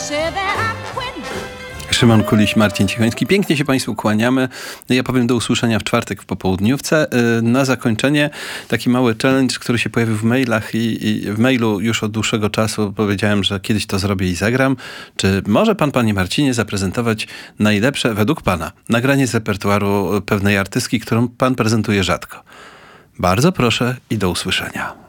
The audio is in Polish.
Szymon Kuliś, Marcin Cichoński. Pięknie się Państwu kłaniamy. Ja powiem do usłyszenia w czwartek w popołudniówce. Na zakończenie taki mały challenge, który się pojawił w mailach i w mailu już od dłuższego czasu powiedziałem, że kiedyś to zrobię i zagram. Czy może pan, panie Marcinie, zaprezentować najlepsze, według pana, nagranie z repertuaru pewnej artystki, którą pan prezentuje rzadko? Bardzo proszę i do usłyszenia.